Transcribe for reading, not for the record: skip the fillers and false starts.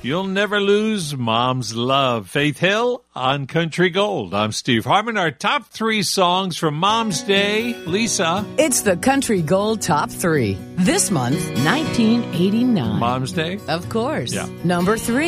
You'll Never Lose Mom's Love. Faith Hill on Country Gold. I'm Steve Harmon. Our top 3 songs from Mom's Day. Lisa. It's the Country Gold Top 3. This month, 1989. Mom's Day? Of course. Yeah. Number 3.